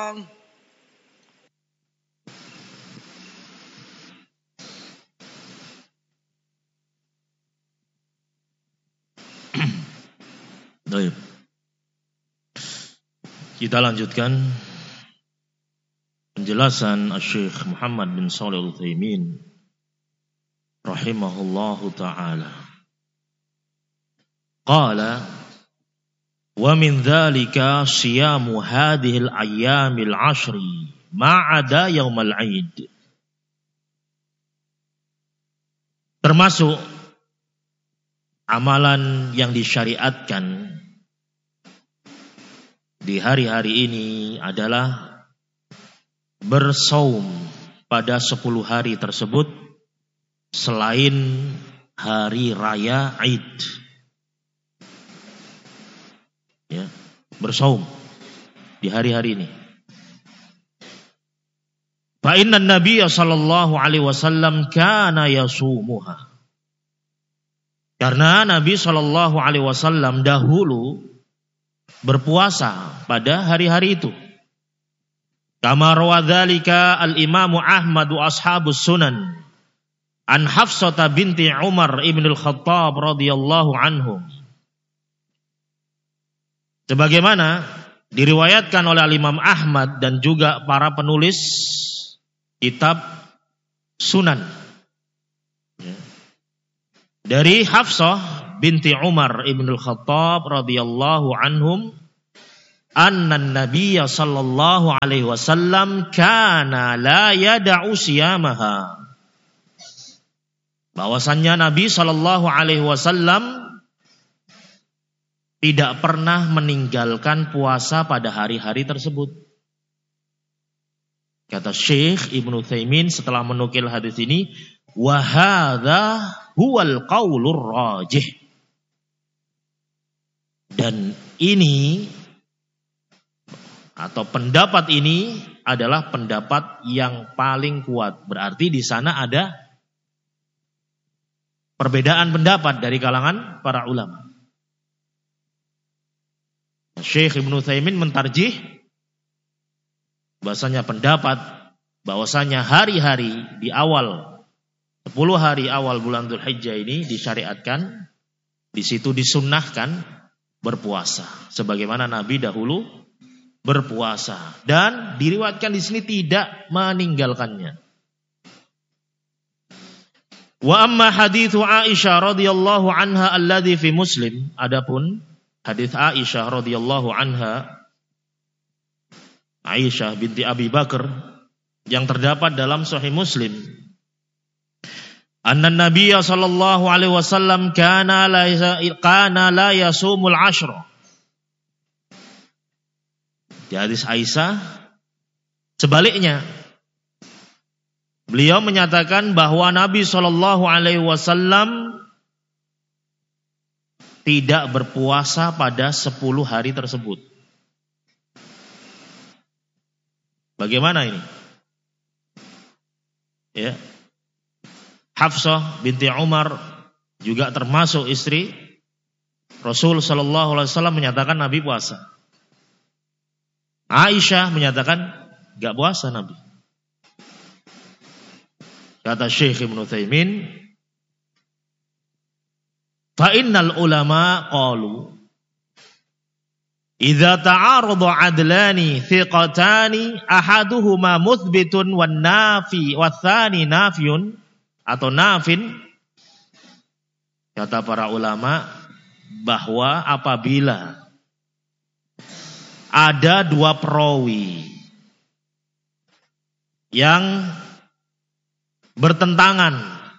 Baik. Kita lanjutkan penjelasan Syekh Muhammad bin Shalih Al-Utsaimin rahimahullahu taala. Qala wa min dzalika siyamu hadhil ayyamil 'ashri ma'ada yaumal 'id. Termasuk amalan yang disyariatkan di hari-hari ini adalah bersaum pada 10 hari tersebut selain hari raya Id. Ya, bersaum di hari-hari ini. Fa inna an-nabiy sallallahu alaihi wasallam kana yasumuha. Karena Nabi sallallahu alaihi wasallam dahulu berpuasa pada hari-hari itu. Kama rawadzalika al-Imam Ahmad wa ashabus sunan an Hafsah binti Umar ibn al-Khattab radhiyallahu anhum. Sebagaimana diriwayatkan oleh Imam Ahmad dan juga para penulis kitab Sunan. Dari Hafsah binti Umar ibn al-Khattab radhiyallahu anhum, anna an-nabiy sallallahu alaihi wasallam kana la yada'u siyamaha. Bahwasannya Nabi sallallahu alaihi wasallam tidak pernah meninggalkan puasa pada hari-hari tersebut. Kata Syekh Ibnu Utsaimin setelah menukil hadis ini, wa hadza huwal qaulur rajih. Dan ini atau pendapat ini adalah pendapat yang paling kuat. Berarti di sana ada perbedaan pendapat dari kalangan para ulama. Syekh Ibnu Utsaimin mentarjih bahwasanya pendapat bahwasanya hari-hari di awal 10 hari awal bulan Dzulhijjah ini disyariatkan, di situ disunnahkan berpuasa sebagaimana Nabi dahulu berpuasa dan diriwayatkan di sini tidak meninggalkannya. Wa amma haditsu Aisyah radhiyallahu anha alladzi fi Muslim, adapun hadits Aisyah radhiyallahu anha, Aisyah binti Abi Bakar yang terdapat dalam Sahih Muslim, anna Nabiy sallallahu alaihi wasallam kana la yasumul ashra. Di hadis Aisyah sebaliknya, beliau menyatakan bahwa Nabi sallallahu alaihi wasallam tidak berpuasa pada 10 hari tersebut. Bagaimana ini? Ya. Hafsah binti Umar juga termasuk istri Rasul sallallahu alaihi wasallam menyatakan Nabi puasa. Aisyah menyatakan enggak puasa Nabi. Kata Syekh Ibnu Utsaimin, fa innal ulama qalu idza ta'arada 'adlani thiqatani ahaduhuma muthbitun wan nafi watsani nafiyun atau nafin, kata para ulama bahwa apabila ada 2 perawi yang bertentangan,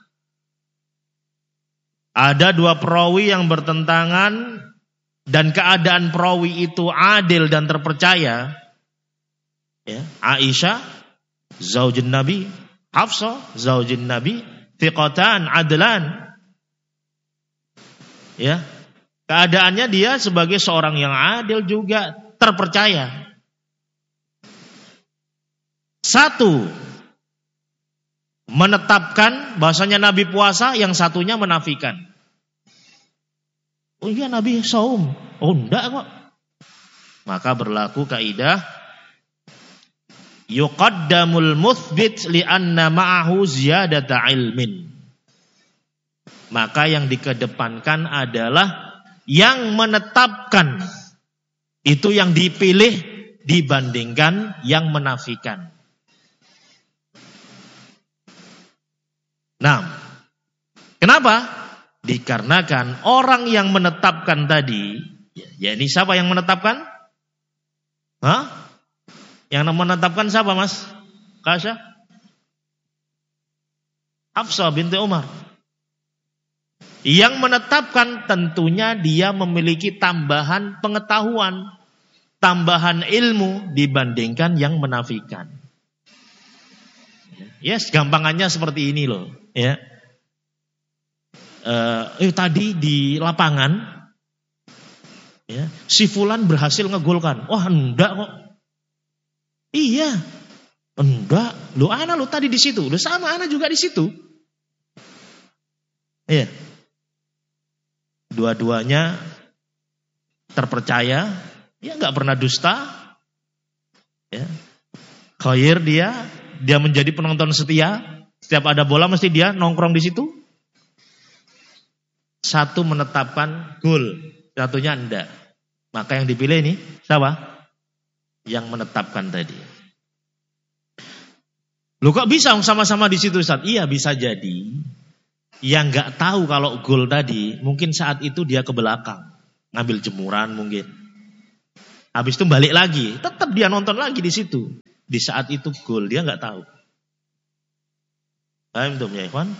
dan keadaan perawi itu adil dan terpercaya, ya, Aisyah zaujun Nabi, Hafsah zaujun Nabi, thiqatan adlan. Ya. Keadaannya dia sebagai seorang yang adil juga terpercaya. Satu menetapkan bahwasanya Nabi puasa, yang satunya menafikan. Oh iya Nabi saum. Oh enggak kok. Maka berlaku kaidah yuqaddamul muthbit li'anna ma'ahu ziyadata ilmin. Maka yang dikedepankan adalah yang menetapkan, itu yang dipilih dibandingkan yang menafikan. Nah, kenapa? Dikarenakan orang yang menetapkan tadi, ya ini siapa yang menetapkan? Hah? Yang menetapkan siapa, Mas? Kasya? Hafsah binti Umar. Yang menetapkan tentunya dia memiliki tambahan pengetahuan, tambahan ilmu dibandingkan yang menafikan. Yes, gampangannya seperti ini loh, ya. Tadi di lapangan, ya, si Fulan berhasil ngegolkan. Wah, enggak kok. Iya, enggak. Lu ana lu tadi di situ, lu sama ana juga di situ. Iya. Dua-duanya terpercaya, ya nggak pernah dusta, ya. Khair dia menjadi penonton setia. Setiap ada bola mesti dia nongkrong di situ. Satu menetapkan gol, satunya enggak. Maka yang dipilih ini siapa? Yang menetapkan tadi. Lu kok bisa sama-sama di situ, Ustaz? Iya, bisa jadi. Yang nggak tahu kalau gol tadi, mungkin saat itu dia ke belakang, ngambil jemuran mungkin. Habis itu balik lagi, tetap dia nonton lagi di situ. Di saat itu gol, dia nggak tahu. Paham tuh ya, ikhwan?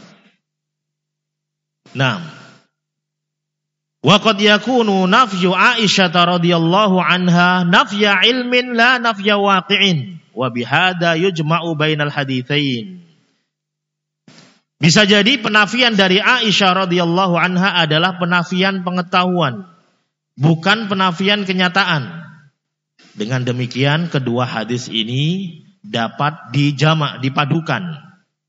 Nah, wa qad yakunu nafyu Aisyah radhiyallahu anha nafya ilmin la nafya waqi'in wa bihada yujma'u bainal haditsain. Bisa jadi penafian dari Aisyah radhiyallahu anha adalah penafian pengetahuan, bukan penafian kenyataan. Dengan demikian kedua hadis ini dapat dijamak, dipadukan.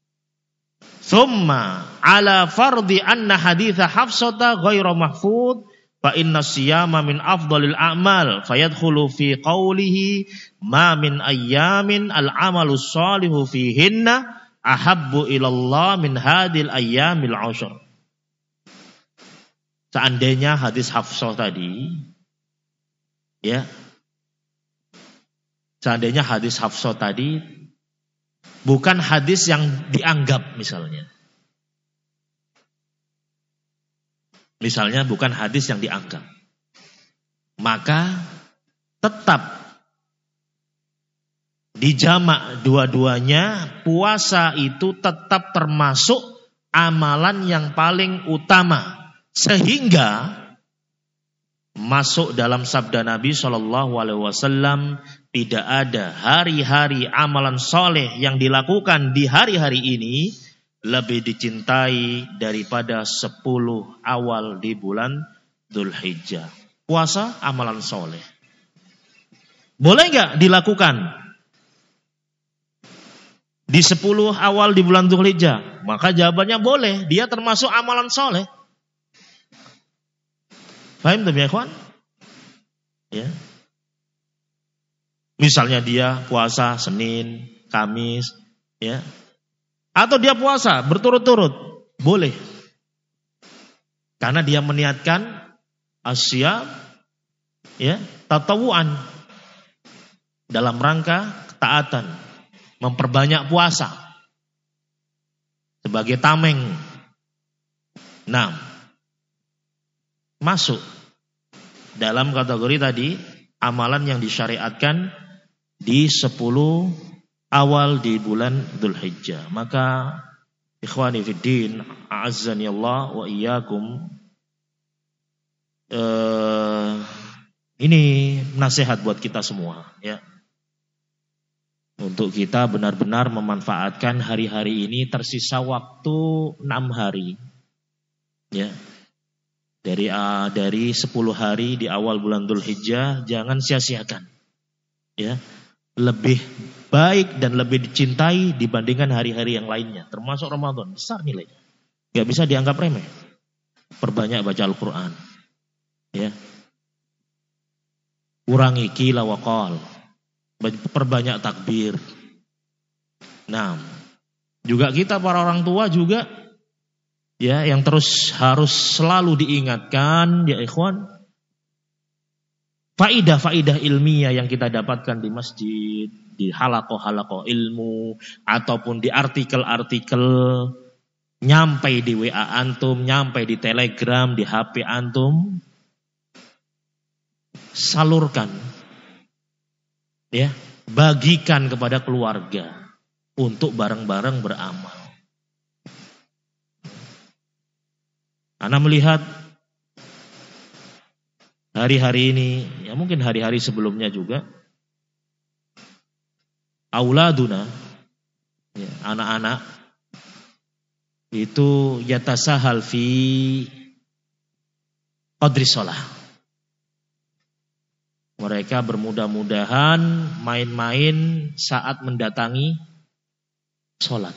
Thumma ala fardi anna haditha Hafsata ghairu mahfud fa inna siyama min afdalil a'mal fayadkhulu fi qawlihi ma min ayyamin al-amalu salihu fihinna ahabbu ilallah min hadil ayyamil ashar. Seandainya hadis Hafsah tadi, ya, seandainya hadis Hafsah tadi bukan hadis yang dianggap misalnya. Misalnya bukan hadis yang dianggap. Maka tetap dijamak dua-duanya, puasa itu tetap termasuk amalan yang paling utama. Sehingga masuk dalam sabda Nabi SAW, tidak ada hari-hari amalan soleh yang dilakukan di hari-hari ini lebih dicintai daripada 10 awal di bulan Dzulhijjah. Puasa amalan soleh. Boleh gak dilakukan di 10 awal di bulan Dzulhijjah? Maka jawabannya boleh, dia termasuk amalan soleh. Paham tuh ya kawan? Ya. Misalnya dia puasa Senin, Kamis, ya. Atau dia puasa berturut-turut, boleh. Karena dia meniatkan asyam, ya, tatawuan dalam rangka ketaatan, memperbanyak puasa sebagai tameng. Nah, masuk dalam kategori tadi amalan yang disyariatkan di 10 awal di bulan Dzulhijjah. Maka ikhwani fiddin, a'azzani Allah wa iyyakum, ini nasihat buat kita semua, ya. Untuk kita benar-benar memanfaatkan hari-hari ini, tersisa waktu 6 hari. Ya. Dari 10 hari di awal bulan Dzulhijjah, jangan sia-siakan. Ya. Lebih baik dan lebih dicintai dibandingkan hari-hari yang lainnya, termasuk Ramadan. Besar nilainya. Gak bisa dianggap remeh. Perbanyak baca Al-Quran. Ya. Kurangi qila wa qal. Perbanyak takbir. Nah, juga kita para orang tua juga ya yang terus harus selalu diingatkan ya ikhwan, faidah-faidah ilmiah yang kita dapatkan di masjid, di halaqah-halaqah ilmu ataupun di artikel-artikel, nyampe di WA antum, nyampe di Telegram, di HP antum, salurkan ya, bagikan kepada keluarga untuk bareng-bareng beramal. Ana melihat hari-hari ini, ya mungkin hari-hari sebelumnya juga, auladuna, ya, anak-anak itu yatasahal fi qadri shalah. Mereka bermudah-mudahan main-main saat mendatangi sholat.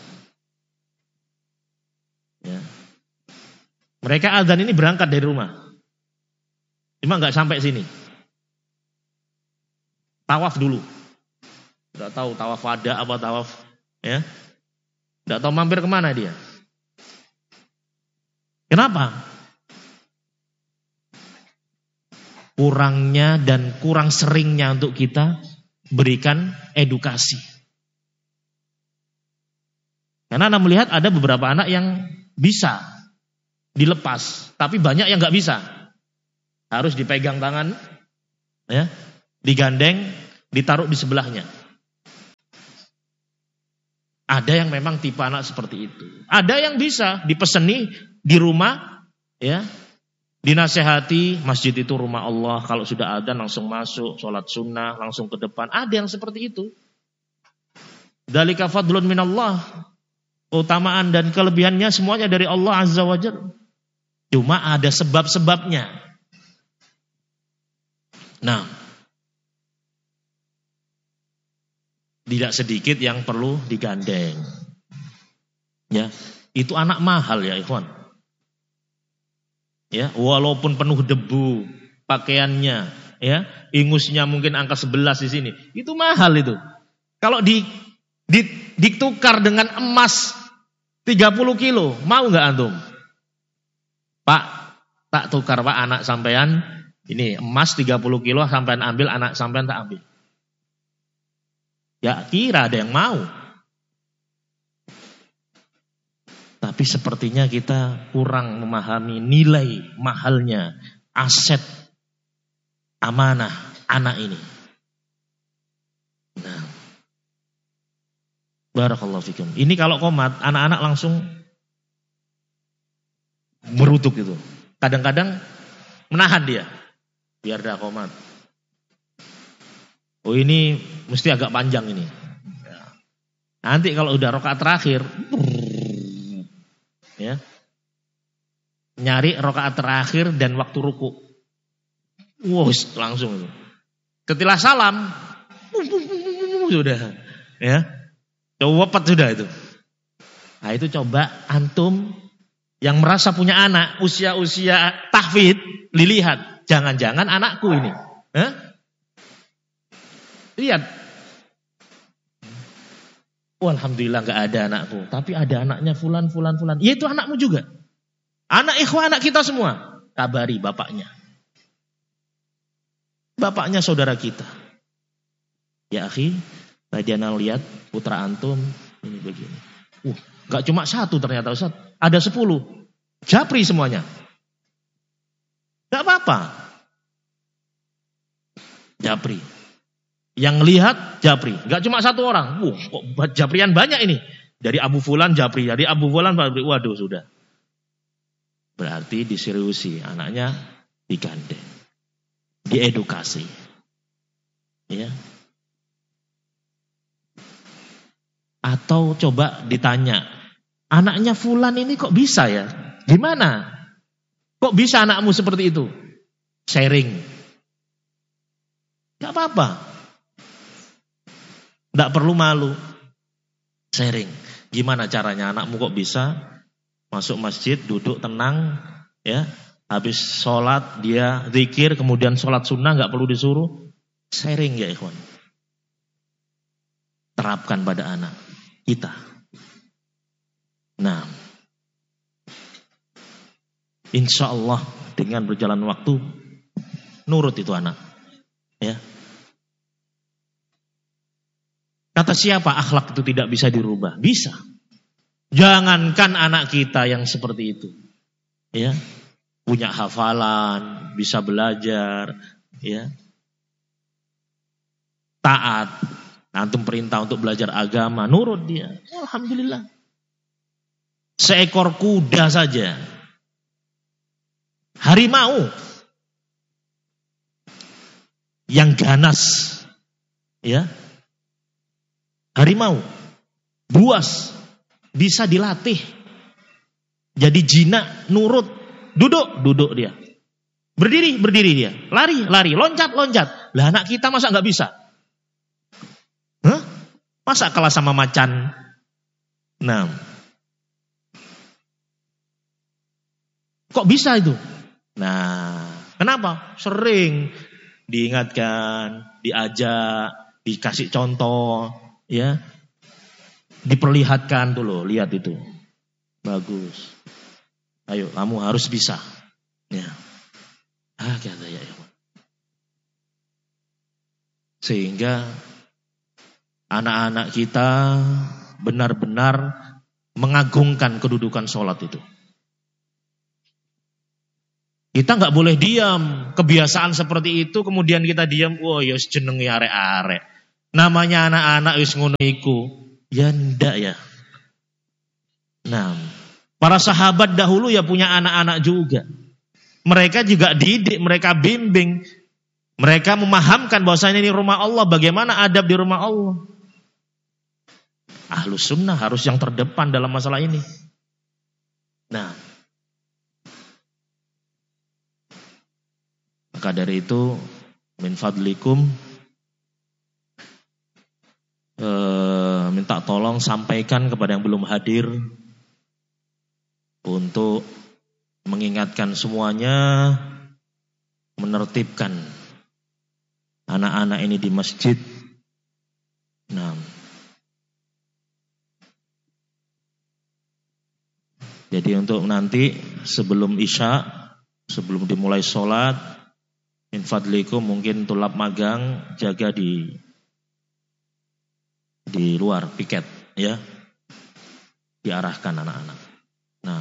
Ya. Mereka azan ini berangkat dari rumah, cuma nggak sampai sini. Tawaf dulu, nggak tahu tawaf wada apa tawaf, ya, nggak tahu mampir kemana dia. Kenapa? Kurangnya dan kurang seringnya untuk kita berikan edukasi. Karena Anda melihat ada beberapa anak yang bisa dilepas, tapi banyak yang nggak bisa. Harus dipegang tangan, ya, digandeng, ditaruh di sebelahnya. Ada yang memang tipe anak seperti itu. Ada yang bisa dipeseni di rumah, ya, dinasehati, masjid itu rumah Allah, kalau sudah adzan langsung masuk, sholat sunnah langsung ke depan. Ada yang seperti itu. Dzalika fadlun minallah. Keutamaan dan kelebihannya semuanya dari Allah Azza wa Jalla. Cuma ada sebab-sebabnya. Nah, tidak sedikit yang perlu digandeng. Ya, itu anak mahal ya ikhwan. Ya, walaupun penuh debu pakaiannya, ya, ingusnya mungkin angka 11 di sini. Itu mahal itu. Kalau ditukar dengan emas 30 kilo, mau nggak antum? Pak, tak tukar Pak, anak sampean ini emas 30 kilo sampean ambil, anak sampean tak ambil. Ya kira ada yang mau. Tapi sepertinya kita kurang memahami nilai mahalnya aset amanah anak ini. Nah, barakallahu fikum. Ini kalau qomat, anak-anak langsung merutuk itu. Kadang-kadang menahan dia, biar dah qomat. Oh ini mesti agak panjang ini. Nanti kalau udah rakaat terakhir, ya, nyari rakaat terakhir dan waktu ruku, wus langsung itu. Setelah salam, sudah, ya, wepet sudah itu. Nah itu coba antum yang merasa punya anak usia-usia tahfidz, dilihat, jangan-jangan anakku ini, lihat. Oh, alhamdulillah gak ada anakku, tapi ada anaknya fulan. Ya itu anakmu juga. Anak ikhwah, anak kita semua. Kabari bapaknya. Bapaknya saudara kita. Ya akhi, tadi ana lihat putra antum ini begini. Gak cuma satu ternyata Ustaz, ada 10. Japri semuanya. Gak apa-apa. Japri. Yang lihat Japri, gak cuma satu orang. Kok Japrian banyak ini. Dari Abu Fulan Japri, dari Abu Fulan Japri. Waduh sudah. Berarti diseriusi, anaknya digandeng, diedukasi. Ya. Atau coba ditanya, anaknya Fulan ini kok bisa ya? Gimana? Kok bisa anakmu seperti itu? Sharing. Gak apa-apa. Tidak perlu malu, sharing. Gimana caranya anakmu kok bisa masuk masjid, duduk tenang, ya, habis sholat dia zikir, kemudian sholat sunnah nggak perlu disuruh, sharing ya ikhwan. Terapkan pada anak. kita. Nah, insya Allah dengan berjalan waktu nurut itu anak. Ya. Kata siapa akhlak itu tidak bisa dirubah? Bisa. Jangankan anak kita yang seperti itu. Ya. Punya hafalan, bisa belajar, ya. Taat, antum perintah untuk belajar agama, nurut dia. Alhamdulillah. Seekor kuda saja. Harimau yang ganas, ya. Harimau, buas, bisa dilatih. Jadi jinak, nurut, duduk dia. Berdiri dia. Lari, loncat. Lah anak kita masa nggak bisa? Hah? Masa kalah sama macan? Nah, kok bisa itu? Nah, kenapa? Sering diingatkan, diajak, dikasih contoh, ya, diperlihatkan tuh loh, lihat itu, bagus. Ayo, kamu harus bisa. Ya, kata ya. Sehingga anak-anak kita benar-benar mengagungkan kedudukan sholat itu. Kita nggak boleh diam. Kebiasaan seperti itu kemudian kita diam. Wah, ya jenenge arek-arek. Namanya anak-anak wis ngono iku. Ya ndak ya. Nah, para sahabat dahulu ya punya anak-anak juga. Mereka juga didik, mereka bimbing. Mereka memahamkan bahwasanya ini rumah Allah, bagaimana adab di rumah Allah. Ahlus sunnah harus yang terdepan dalam masalah ini. Nah, maka dari itu min fadlikum, minta tolong sampaikan kepada yang belum hadir untuk mengingatkan semuanya, menertibkan anak-anak ini di masjid. Nah, jadi untuk nanti sebelum isya, sebelum dimulai sholat, min fadlikum mungkin tulab magang jaga di luar piket, ya, diarahkan anak-anak. Nah,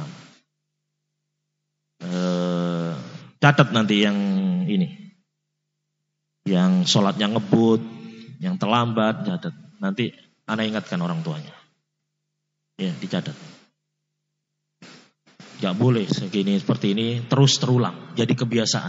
catat nanti yang ini, yang sholatnya ngebut, yang terlambat, catat. Nanti anak ingatkan orang tuanya, ya, dicatat. Gak boleh segini seperti ini terus terulang, jadi kebiasaan.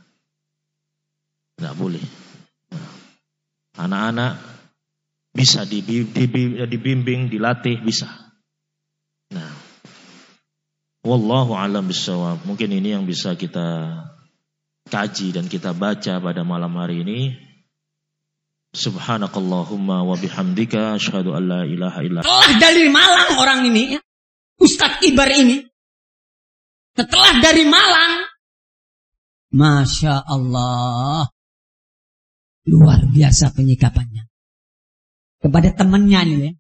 Gak boleh. Anak-anak bisa dibimbing, dilatih, bisa. Nah, wallahu a'lam bishawab. Mungkin ini yang bisa kita kaji dan kita baca pada malam hari ini. Subhanakallahumma wa bihamdika asyhadu an la ilaha illa anta. Telah dari Malang orang ini, ya. Ustadz Ibar ini. Setelah dari Malang, Masya Allah, luar biasa penyikapannya kepada temannya nih, ya.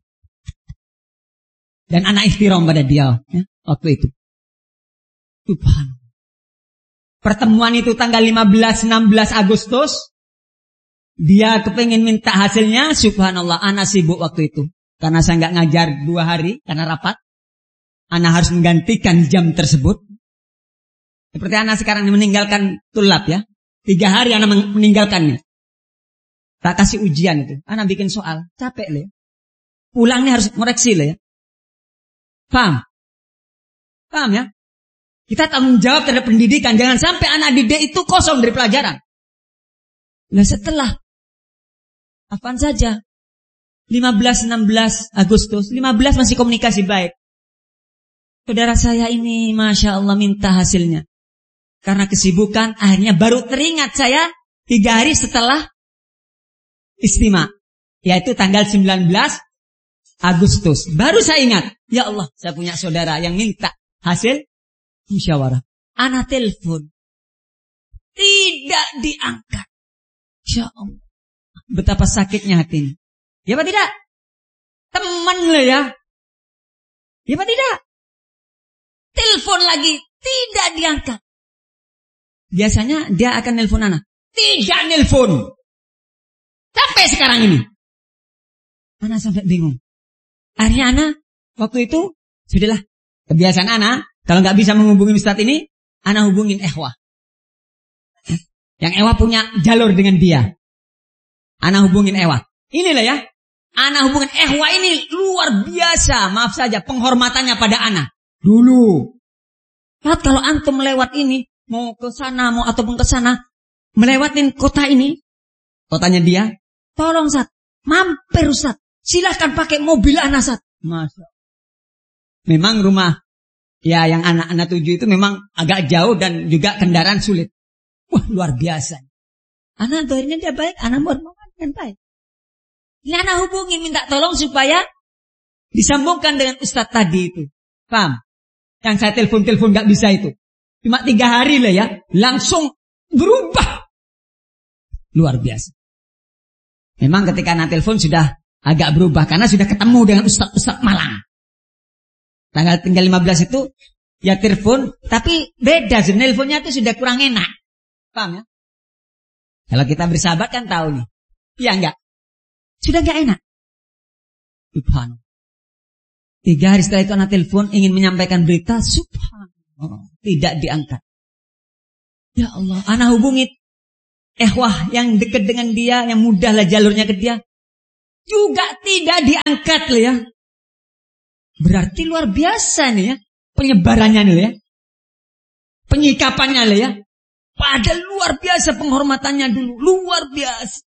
Dan anak ikhtiram pada dia, ya, waktu itu. Subhanallah. Pertemuan itu tanggal 15-16 Agustus. Dia kepengen minta hasilnya. Subhanallah, anak sibuk waktu itu. Karena saya nggak ngajar 2 hari karena rapat. Anak harus menggantikan jam tersebut. Seperti anak sekarang meninggalkan tulab, ya. 3 hari anak meninggalkannya. Tak kasih ujian itu. Anak bikin soal. Capek le. Pulangnya harus koreksi le, ya. Paham? Paham ya? Kita tanggung jawab terhadap pendidikan. Jangan sampai anak didik itu kosong dari pelajaran. Nah setelah apaan saja 15-16 Agustus 15 masih komunikasi baik. Saudara saya ini Masya Allah minta hasilnya. Karena kesibukan akhirnya baru teringat saya 3 hari setelah istimewa, yaitu tanggal 19 Agustus. Baru saya ingat, ya Allah, saya punya saudara yang minta hasil musyawarah. Anak telepon, tidak diangkat. Ya Allah, betapa sakitnya hati ini. Ya apa tidak? Teman loh ya. Ya apa tidak? Telepon lagi, tidak diangkat. Biasanya dia akan nelpon anak. Tidak nelpon. Sampai sekarang ini. Anak sampai bingung. Akhirnya anak waktu itu, sudahlah. Kebiasaan anak, kalau nggak bisa menghubungi Ustadz ini, anak hubungin Ehwah. Yang Ehwah punya jalur dengan dia. Anak hubungin Ehwah. Inilah ya. Anak hubungin Ehwah ini luar biasa. Maaf saja, penghormatannya pada anak. Dulu. Kalau antum lewat ini, mau ke sana, mau ataupun ke sana, melewatin kota ini, kotanya dia, tolong Ustaz, mampir Ustaz, silahkan pakai mobil anak Ustaz. Masya. Memang rumah, ya yang anak-anak tuju itu memang agak jauh dan juga kendaraan sulit. Wah luar biasa. Anak doanya dia baik, anak bermanfaat baik. Ini anak hubungin minta tolong supaya disambungkan dengan Ustaz tadi itu. Paham? Yang saya telepon gak bisa itu. Cuma 3 hari lah ya. Langsung berubah. Luar biasa. Memang ketika anak telepon sudah agak berubah. Karena sudah ketemu dengan Ustaz Malang. Tinggal 15 itu. Ya telepon. Tapi beda. Teleponnya itu sudah kurang enak. Paham ya? Kalau kita bersahabat kan tahu nih. Iya enggak? Sudah gak enak. Subhanallah. 3 hari setelah itu anak telepon ingin menyampaikan berita, subhanallah, tidak diangkat. Ya Allah, anak hubungi Ehwah yang dekat dengan dia, yang mudahlah jalurnya ke dia, juga tidak diangkat loh ya. Berarti luar biasa nih ya, penyebarannya nih ya, penyikapannya loh ya. Padahal luar biasa penghormatannya dulu, luar biasa.